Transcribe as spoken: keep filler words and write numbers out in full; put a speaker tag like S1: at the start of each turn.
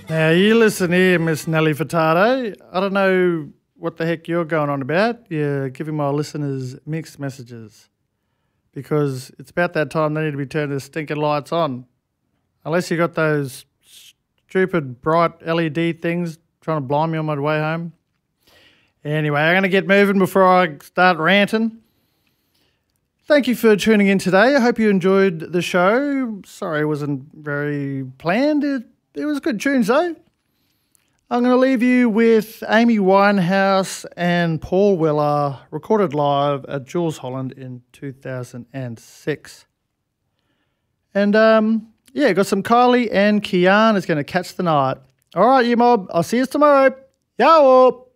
S1: Now, you listen here, Miss Nelly Furtado. I don't know what the heck you're going on about. You're giving my listeners mixed messages because it's about that time they need to be turning the stinking lights on. Unless you got those stupid bright L E D things trying to blind me on my way home. Anyway, I'm going to get moving before I start ranting. Thank you for tuning in today. I hope you enjoyed the show. Sorry it wasn't very planned. It, it was good tunes though. I'm going to leave you with Amy Winehouse and Paul Weller, recorded live at Jules Holland in two thousand six. And um, yeah, got some Kylie and Kian is going to catch the night. All right, you mob. I'll see you tomorrow. Yow!